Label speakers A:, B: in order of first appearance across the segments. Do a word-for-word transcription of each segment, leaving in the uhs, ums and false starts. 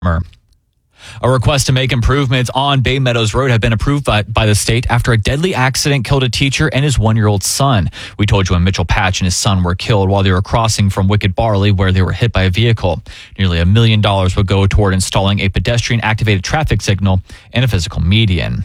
A: A request to make improvements on Bay Meadows Road have been approved by, by the state after a deadly accident killed a teacher and his one-year-old son. We told you when Mitchell Patch and his son were killed while they were crossing from Wicked Barley, where they were hit by a vehicle. Nearly a million dollars would go toward installing a pedestrian-activated traffic signal and a physical median.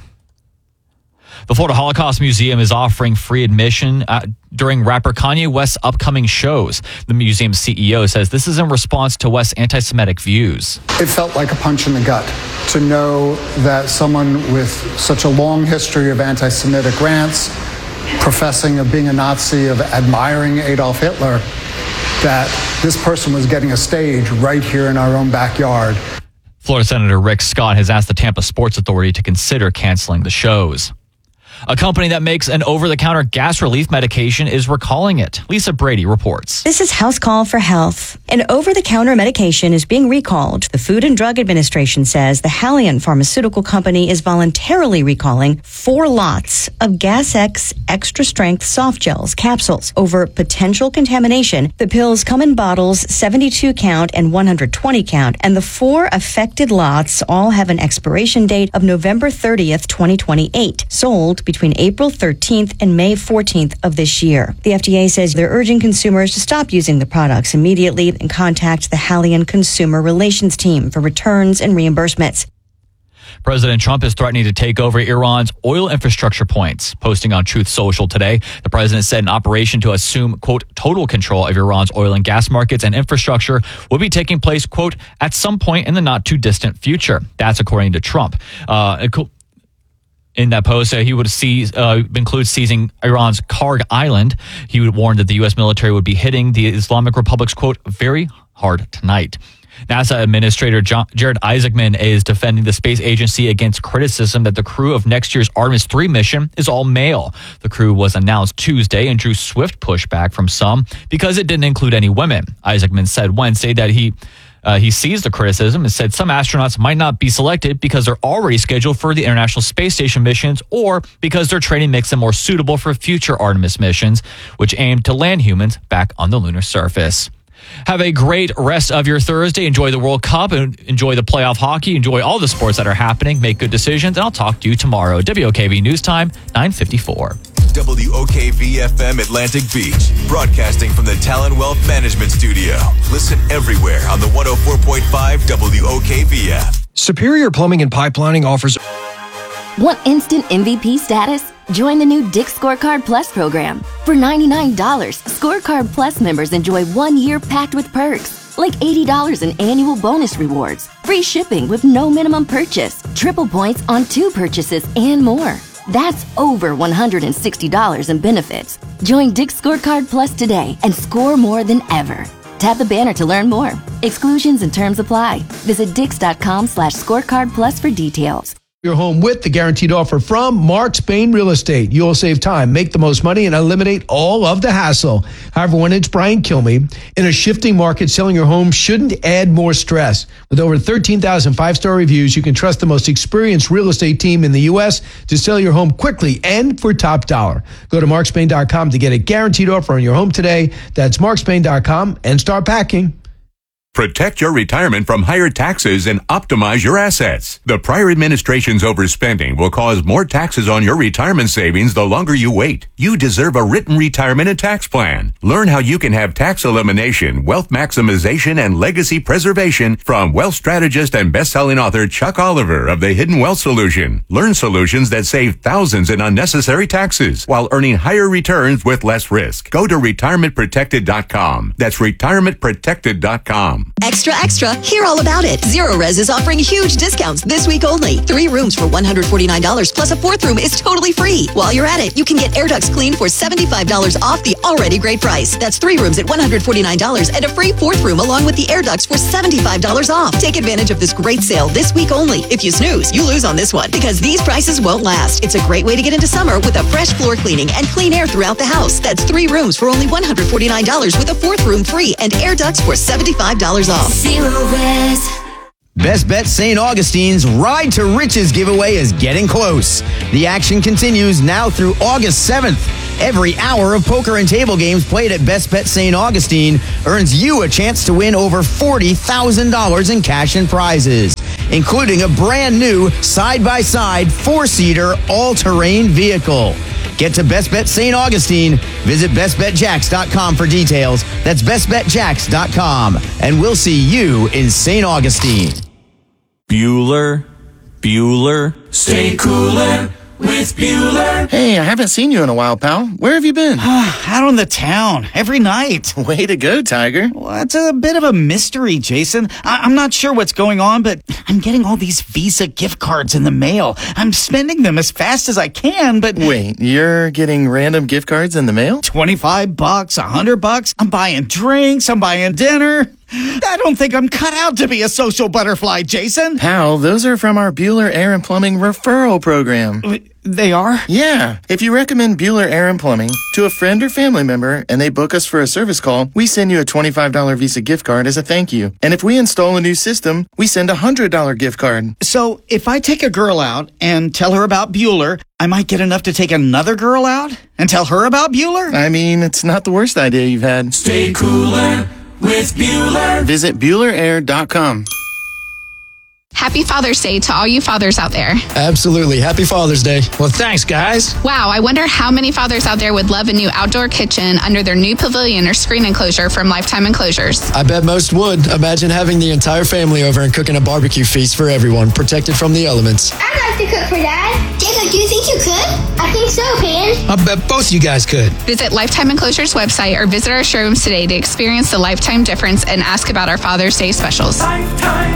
A: The Florida Holocaust Museum is offering free admission uh, during rapper Kanye West's upcoming shows. The museum's C E O says this is in response to West's anti-Semitic views.
B: It felt like a punch in the gut to know that someone with such a long history of anti-Semitic rants, professing of being a Nazi, of admiring Adolf Hitler, that this person was getting a stage right here in our own backyard.
A: Florida Senator Rick Scott has asked the Tampa Sports Authority to consider canceling the shows. A company that makes an over-the-counter gas relief medication is recalling it. Lisa Brady reports.
C: This is House Call for Health. An over-the-counter medication is being recalled. The Food and Drug Administration says the Haleon Pharmaceutical Company is voluntarily recalling four lots of Gas-X extra-strength soft gels capsules over potential contamination. The pills come in bottles seventy-two count and one hundred twenty count, and the four affected lots all have an expiration date of November thirtieth, twenty twenty-eight, sold between April thirteenth and May fourteenth of this year. The F D A says they're urging consumers to stop using the products immediately and contact the Haleon Consumer Relations Team for returns and reimbursements.
A: President Trump is threatening to take over Iran's oil infrastructure points. Posting on Truth Social today, the president said an operation to assume, quote, total control of Iran's oil and gas markets and infrastructure will be taking place, quote, at some point in the not too distant future. That's according to Trump. Uh, In that post, uh, he would seize, uh, include seizing Iran's Karg Island. He would warn that the U S military would be hitting the Islamic Republic's, quote, very hard tonight. NASA Administrator John, Jared Isaacman is defending the space agency against criticism that the crew of next year's Artemis three mission is all male. The crew was announced Tuesday and drew swift pushback from some because it didn't include any women. Isaacman said Wednesday that he Uh, he seized the criticism and said some astronauts might not be selected because they're already scheduled for the International Space Station missions or because their training makes them more suitable for future Artemis missions, which aim to land humans back on the lunar surface. Have a great rest of your Thursday. Enjoy the World Cup and enjoy the playoff hockey. Enjoy all the sports that are happening. Make good decisions, and I'll talk to you tomorrow. W O K V News Time, nine fifty-four.
D: W O K V F M Atlantic Beach, broadcasting from the Talon Wealth Management Studio. Listen everywhere on the one oh four point five W O K V F.
E: Superior Plumbing and Pipelining offers...
F: Want instant M V P status? Join the new Dick's Scorecard Plus program. For ninety-nine dollars, Scorecard Plus members enjoy one year packed with perks, like eighty dollars in annual bonus rewards, free shipping with no minimum purchase, triple points on two purchases, and more. That's over one hundred sixty dollars in benefits. Join Dick's Scorecard Plus today and score more than ever. Tap the banner to learn more. Exclusions and terms apply. Visit dix.com slash scorecard plus for details.
E: Your home with the guaranteed offer from Mark Spain Real Estate. You'll save time, make the most money, and eliminate all of the hassle. However, when it's Brian Kilmeade, in a shifting market, selling your home shouldn't add more stress. With over thirteen thousand five-star reviews, you can trust the most experienced real estate team in the U S to sell your home quickly and for top dollar. Go to mark spain dot com to get a guaranteed offer on your home today. That's mark spain dot com and start packing.
D: Protect your retirement from higher taxes and optimize your assets. The prior administration's overspending will cause more taxes on your retirement savings the longer you wait. You deserve a written retirement and tax plan. Learn how you can have tax elimination, wealth maximization, and legacy preservation from wealth strategist and best-selling author Chuck Oliver of The Hidden Wealth Solution. Learn solutions that save thousands in unnecessary taxes while earning higher returns with less risk. Go to retirement protected dot com. That's retirement protected dot com.
G: Extra, extra, hear all about it. Zero Res is offering huge discounts this week only. Three rooms for one hundred forty-nine dollars plus a fourth room is totally free. While you're at it, you can get air ducts cleaned for seventy-five dollars off the already great price. That's three rooms at one hundred forty-nine dollars and a free fourth room along with the air ducts for seventy-five dollars off. Take advantage of this great sale this week only. If you snooze, you lose on this one because these prices won't last. It's a great way to get into summer with a fresh floor cleaning and clean air throughout the house. That's three rooms for only one hundred forty-nine dollars with a fourth room free and air ducts for seventy-five dollars off.
H: Zero Res.
I: Best Bet Saint Augustine's Ride to Riches giveaway is getting close. The action continues now through August seventh. Every hour of poker and table games played at Best Bet Saint Augustine earns you a chance to win over forty thousand dollars in cash and prizes, including a brand new side-by-side four-seater all-terrain vehicle. Get to Best Bet Saint Augustine. Visit best bet jacks dot com for details. That's best bet jacks dot com. And we'll see you in Saint Augustine.
H: Bueller, Bueller, stay cooler with Bueller.
J: Hey, I haven't seen you in a while, pal. Where have you been?
K: Out on the town, every night.
J: Way to go, Tiger.
K: Well, it's a bit of a mystery, Jason. I- I'm not sure what's going on, but I'm getting all these Visa gift cards in the mail. I'm spending them as fast as I can, but...
J: Wait, you're getting random gift cards in the mail?
K: twenty-five bucks, one hundred bucks. I'm buying drinks, I'm buying dinner. I don't think I'm cut out to be a social butterfly, Jason.
J: Pal, those are from our Bueller Air and Plumbing referral program.
K: They are?
J: Yeah. If you recommend Bueller Air and Plumbing to a friend or family member and they book us for a service call, we send you a twenty-five dollars Visa gift card as a thank you. And if we install a new system, we send a one hundred dollars gift card.
K: So if I take a girl out and tell her about Bueller, I might get enough to take another girl out and tell her about Bueller?
J: I mean, it's not the worst idea you've had.
H: Stay cooler with Bueller.
J: Visit Bueller Air dot com.
L: Happy Father's Day to all you fathers out there.
M: Absolutely. Happy Father's Day. Well, thanks, guys.
L: Wow, I wonder how many fathers out there would love a new outdoor kitchen under their new pavilion or screen enclosure from Lifetime Enclosures.
M: I bet most would. Imagine having the entire family over and cooking a barbecue feast for everyone, protected from the elements.
N: I'd like to cook for Dad. Jacob, do you think you could? I think so, Pan.
M: I bet both you guys could.
L: Visit Lifetime Enclosures website or visit our showrooms today to experience the Lifetime difference and ask about our Father's Day specials.
H: Lifetime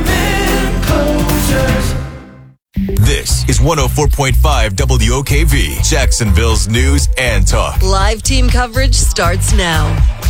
H: Enclosures.
O: This is one oh four point five W O K V, Jacksonville's news and talk.
P: Live team coverage starts now.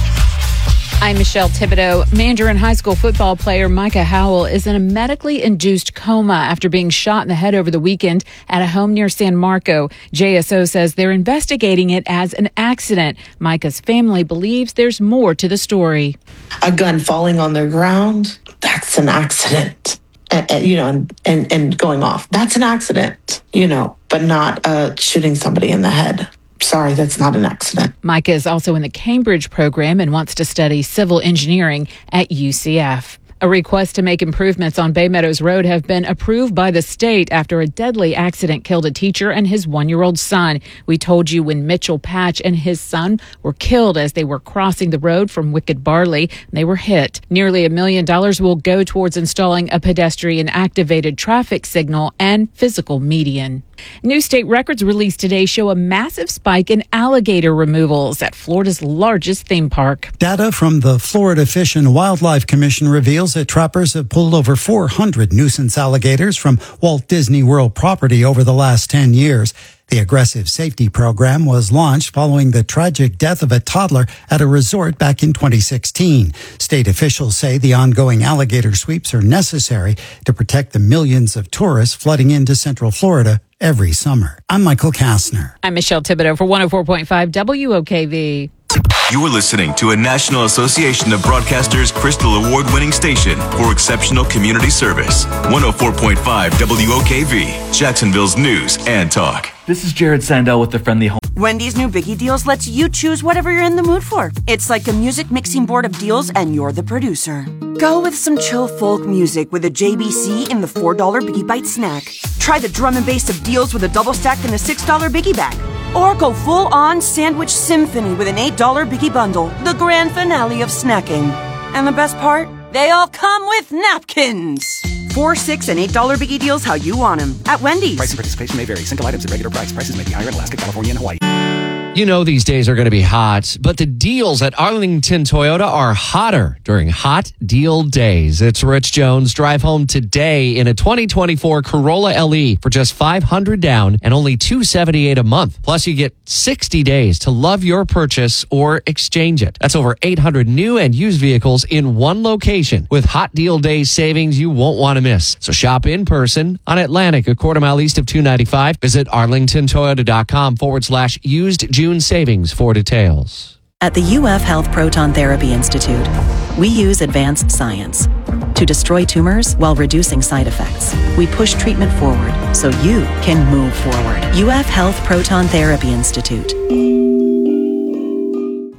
Q: I'm Michelle Thibodeau. Mandarin High School football player Micah Howell is in a medically induced coma after being shot in the head over the weekend at a home near San Marco. J S O says they're investigating it as an accident. Micah's family believes there's more to the story.
R: A gun falling on the ground, that's an accident. Uh, uh, you know, and, and, and going off. That's an accident, you know, but not uh, shooting somebody in the head. Sorry, that's not an accident.
Q: Micah is also in the Cambridge program and wants to study civil engineering at U C F. A request to make improvements on Bay Meadows Road have been approved by the state after a deadly accident killed a teacher and his one-year-old son. We told you when Mitchell Patch and his son were killed as they were crossing the road from Wicked Barley. They were hit. Nearly a million dollars will go towards installing a pedestrian-activated traffic signal and physical median. New state records released today show a massive spike in alligator removals at Florida's largest theme park.
S: Data from the Florida Fish and Wildlife Commission reveals that trappers have pulled over four hundred nuisance alligators from Walt Disney World property over the last ten years. The aggressive safety program was launched following the tragic death of a toddler at a resort back in twenty sixteen. State officials say the ongoing alligator sweeps are necessary to protect the millions of tourists flooding into Central Florida every summer. I'm Michael Kastner.
Q: I'm Michelle Thibodeau for one oh four point five W O K V.
O: You are listening to a National Association of Broadcasters Crystal Award-winning station for exceptional community service. one oh four point five W O K V, Jacksonville's news and talk.
T: This is Jared Sandell with the Friendly Home.
U: Wendy's new Biggie Deals lets you choose whatever you're in the mood for. It's like a music mixing board of deals, and you're the producer. Go with some chill folk music with a J B C in the four dollar Biggie Bite snack. Try the drum and bass of deals with a double stack in a six dollar Biggie bag. Or go full-on sandwich symphony with an eight dollar Biggie bundle, the grand finale of snacking. And the best part? They all come with napkins. Four, six, and eight dollar Biggie Deals how you want them at Wendy's.
V: Price and participation may vary. Single items at regular price. Prices may be higher in Alaska, California, and Hawaii.
W: You know these days are going to be hot, but the deals at Arlington Toyota are hotter during hot deal days. It's Rich Jones. Drive home today in a twenty twenty-four Corolla L E for just five hundred dollars down and only two hundred seventy-eight dollars a month. Plus, you get sixty days to love your purchase or exchange it. That's over eight hundred new and used vehicles in one location with hot deal day savings you won't want to miss. So shop in person on Atlantic, a quarter mile east of two ninety-five. Visit arlingtontoyota.com forward slash used June savings for details.
X: At the U F Health Proton Therapy Institute, we use advanced science to destroy tumors while reducing side effects. We push treatment forward so you can move forward. U F Health Proton Therapy Institute.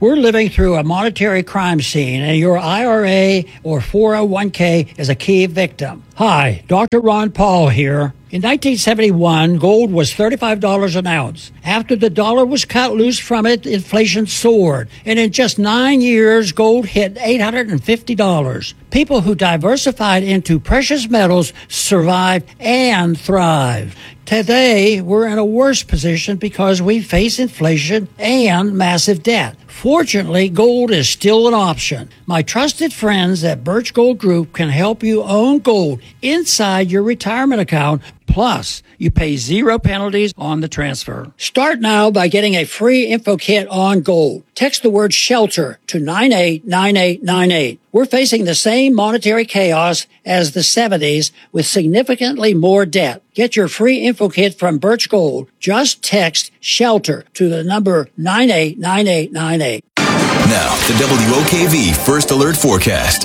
A: We're living through a monetary crime scene, and your I R A or four oh one k is a key victim. Hi, Doctor Ron Paul here. In nineteen seventy-one, gold was thirty-five dollars an ounce. After the dollar was cut loose from it, inflation soared. And in just nine years, gold hit eight hundred fifty dollars. People who diversified into precious metals survived and thrived. Today, we're in a worse position because we face inflation and massive debt. Fortunately, gold is still an option. My trusted friends at Birch Gold Group can help you own gold inside your retirement account. Plus, you pay zero penalties on the transfer. Start now by getting a free info kit on gold. Text the word SHELTER to nine eight nine eight nine eight. We're facing the same monetary chaos as the seventies with significantly more debt. Get your free info kit from Birch Gold. Just text SHELTER to the number nine eight nine eight nine eight.
O: Now, the W O K V First Alert Forecast.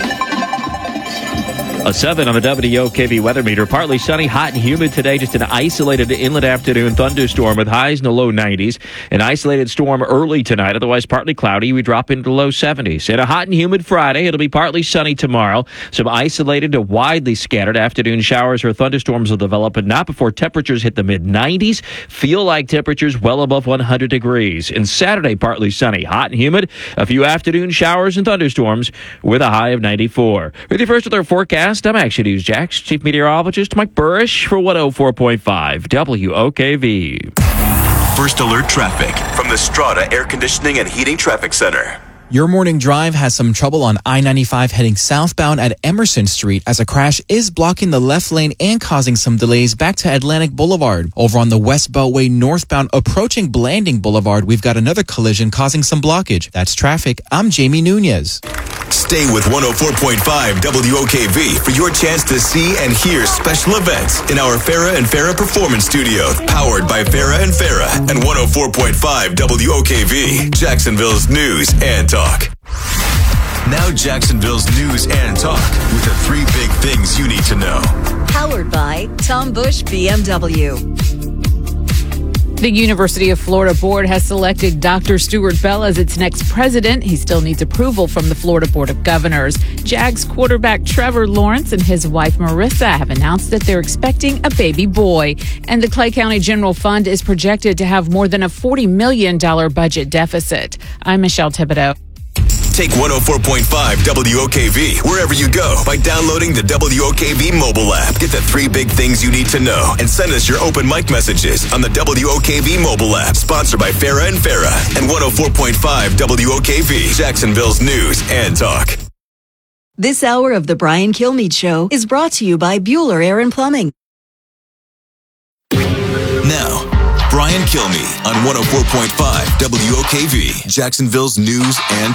B: A seven on the W O K V weather meter. Partly sunny, hot and humid today. Just an isolated inland afternoon thunderstorm with highs in the low nineties. An isolated storm early tonight. Otherwise partly cloudy. We drop into the low seventies. And a hot and humid Friday. It'll be partly sunny tomorrow. Some isolated to widely scattered afternoon showers or thunderstorms will develop, but not before temperatures hit the mid nineties. Feel like temperatures well above one hundred degrees. And Saturday, partly sunny, hot and humid. A few afternoon showers and thunderstorms with a high of ninety-four. With your first alert forecast, I'm Action News Jax Chief Meteorologist Mike Burrish for one oh four point five W O K V.
O: First Alert Traffic from the Strata Air Conditioning and Heating Traffic Center.
C: Your morning drive has some trouble on I ninety-five heading southbound at Emerson Street as a crash is blocking the left lane and causing some delays back to Atlantic Boulevard. Over on the West Beltway northbound approaching Blanding Boulevard, we've got another collision causing some blockage. That's traffic. I'm Jamie Nunez.
O: Stay with one oh four point five W O K V for your chance to see and hear special events in our Farrah and Farrah Performance Studio, powered by Farrah and Farrah and one oh four point five W O K V, Jacksonville's news and talk. Now Jacksonville's news and talk with the three big things you need to know.
G: Powered by Tom Bush B M W.
Q: The University of Florida Board has selected Doctor Stuart Bell as its next president. He still needs approval from the Florida Board of Governors. Jags quarterback Trevor Lawrence and his wife Marissa have announced that they're expecting a baby boy. And the Clay County General Fund is projected to have more than a forty million dollars budget deficit. I'm Michelle Thibodeau.
O: Take one oh four point five W O K V wherever you go by downloading the W O K V mobile app. Get the three big things you need to know and send us your open mic messages on the W O K V mobile app. Sponsored by Farrah and Farrah and one oh four point five W O K V, Jacksonville's news and talk.
G: This hour of the Brian Kilmeade Show is brought to you by Bueller Air and Plumbing.
O: Now, Brian Kilmeade on one oh four point five W O K V, Jacksonville's news and